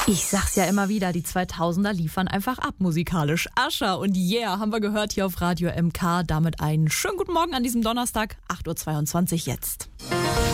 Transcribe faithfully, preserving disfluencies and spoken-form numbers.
Ich sag's ja immer wieder, die zweitausender liefern einfach ab musikalisch. Usher und Yeah haben wir gehört hier auf Radio M K. Damit einen schönen guten Morgen an diesem Donnerstag, acht Uhr zweiundzwanzig jetzt.